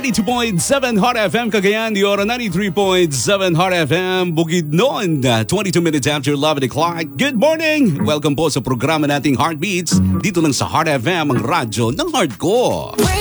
92.7 Hot FM Cagayan, the Oro 93.7 Hot FM Bukidnon, 22 minutes after 11 o'clock. Good morning! Welcome po sa programa nating Heartbeats dito lang sa Hot FM, ang radyo ng heart ko.